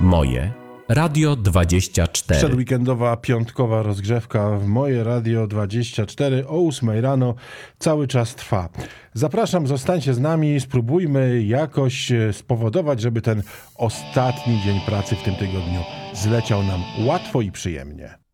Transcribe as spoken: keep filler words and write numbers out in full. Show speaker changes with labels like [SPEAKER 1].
[SPEAKER 1] Moje Radio dwadzieścia cztery.
[SPEAKER 2] Przedweekendowa, piątkowa rozgrzewka w Moje Radio dwadzieścia cztery o ósmej rano cały czas trwa. Zapraszam, zostańcie z nami, spróbujmy jakoś spowodować, żeby ten ostatni dzień pracy w tym tygodniu zleciał nam łatwo i przyjemnie.